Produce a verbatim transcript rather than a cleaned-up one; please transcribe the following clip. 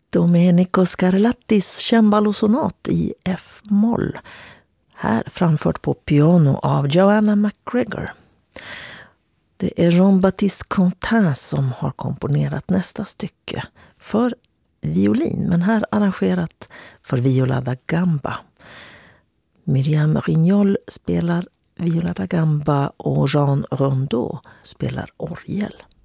Domenico Scarlattis cembalo-sonat i F-moll. Här framfört på piano av Joanna McGregor. Det är Jean-Baptiste Quentin som har komponerat nästa stycke för violin, men här arrangerat för viola da gamba. Myriam Rignol spelar viola da gamba och Jean Rondeau spelar orgel.